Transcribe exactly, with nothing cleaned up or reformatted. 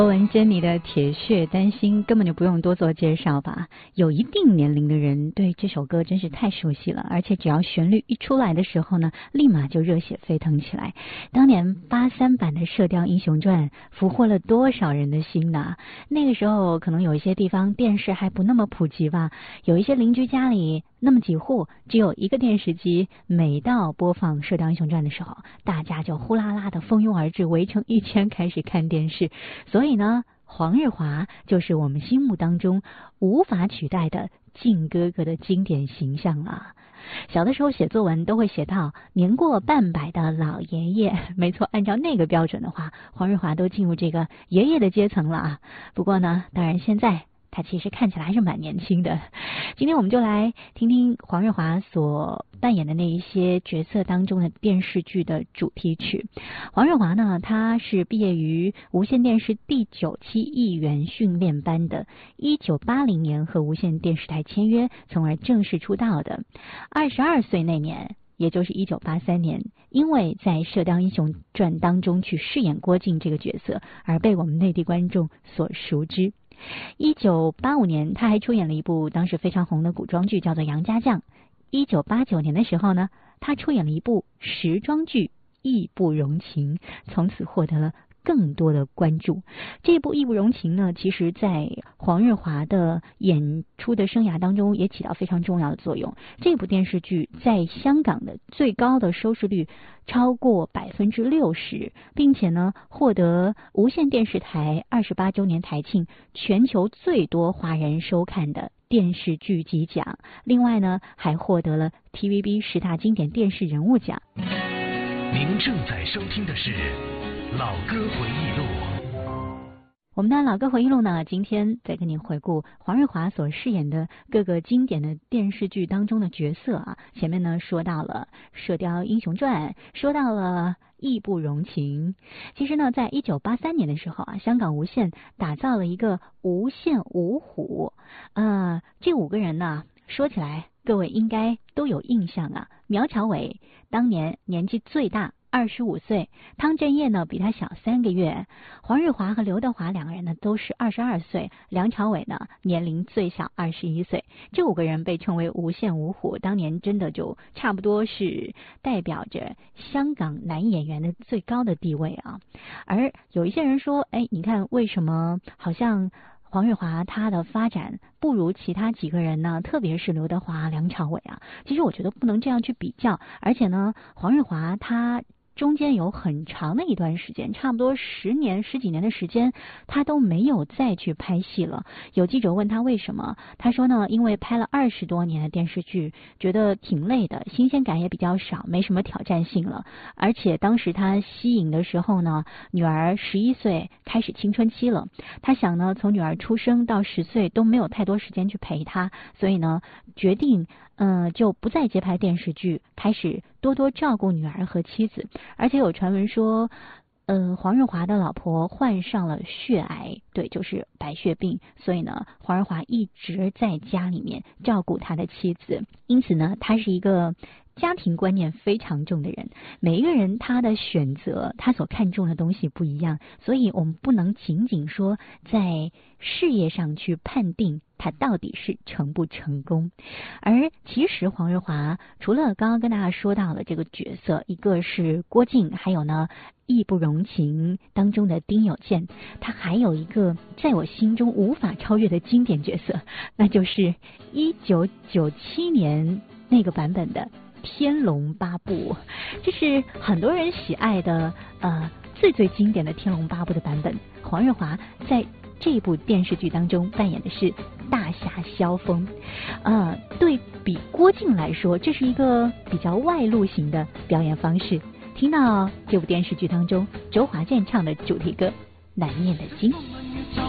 文珍妮的铁血丹心根本就不用多做介绍吧，有一定年龄的人对这首歌真是太熟悉了，而且只要旋律一出来的时候呢，立马就热血沸腾起来。当年八三版的《射雕英雄传》俘获了多少人的心呐！那个时候可能有一些地方电视还不那么普及吧，有一些邻居家里那么几户只有一个电视机，每到播放《射雕英雄传》的时候，大家就呼啦啦的蜂拥而至，围成一圈开始看电视。所以呢，黄日华就是我们心目当中无法取代的靖哥哥的经典形象了。小的时候写作文都会写到年过半百的老爷爷，没错，按照那个标准的话，黄日华都进入这个爷爷的阶层了啊。不过呢，当然现在他其实看起来还是蛮年轻的。今天我们就来听听黄日华所扮演的那一些角色当中的电视剧的主题曲。黄日华呢，他是毕业于无线电视第九期艺员训练班的，一九八零年和无线电视台签约，从而正式出道的。二十二岁那年，也就是一九八三年，因为在《射雕英雄传》当中去饰演郭靖这个角色，而被我们内地观众所熟知。一九八五年，他还出演了一部当时非常红的古装剧，叫做《杨家将》。一九八九年的时候呢，他出演了一部时装剧《义不容情》，从此获得了更多的关注。这部《义不容情》呢，其实在黄日华的演出的生涯当中也起到非常重要的作用。这部电视剧在香港的最高的收视率超过百分之六十，并且呢，获得无线电视台二十八周年台庆全球最多华人收看的电视剧集奖。另外呢，还获得了 T V B 十大经典电视人物奖。 您正在收听的是老歌回忆录。 我们的老歌回忆录呢，今天再跟您回顾黄日华所饰演的各个经典的电视剧当中的角色啊。前面呢说到了《射雕英雄传》，说到了《义不容情》。其实呢，在一九八三年的时候啊，香港无线打造了一个无线五虎。呃，这五个人呢，说起来各位应该都有印象啊。苗侨伟当年年纪最大，二十五岁，汤镇业呢比他小三个月，黄日华和刘德华两个人呢都是二十二岁，梁朝伟呢年龄最小二十一岁。这五个人被称为无线五虎，当年真的就差不多是代表着香港男演员的最高的地位啊。而有一些人说，哎，你看为什么好像黄日华他的发展不如其他几个人呢？特别是刘德华、梁朝伟啊。其实我觉得不能这样去比较，而且呢，黄日华他中间有很长的一段时间，差不多十年十几年的时间，他都没有再去拍戏了。有记者问他为什么，他说呢，因为拍了二十多年的电视剧，觉得挺累的，新鲜感也比较少，没什么挑战性了。而且当时他息影的时候呢，女儿十一岁，开始青春期了。他想呢，从女儿出生到十岁都没有太多时间去陪她，所以呢，决定嗯、呃，就不再接拍电视剧，开始多多照顾女儿和妻子。而且有传闻说，嗯，黄日华的老婆患上了血癌，对，就是白血病，所以呢，黄日华一直在家里面照顾他的妻子。因此呢，他是一个家庭观念非常重的人。每一个人他的选择，他所看重的东西不一样，所以我们不能仅仅说在事业上去判定他到底是成不成功。而其实黄日华除了刚刚跟大家说到了这个角色，一个是郭靖，还有呢义不容情当中的丁有健，他还有一个在我心中无法超越的经典角色，那就是一九九七年那个版本的天龙八部。这是很多人喜爱的呃最最经典的天龙八部的版本。黄日华在这部电视剧当中扮演的是大侠萧峰，呃，对比郭靖来说，这是一个比较外露型的表演方式。听到这部电视剧当中周华健唱的主题歌《难念的经》。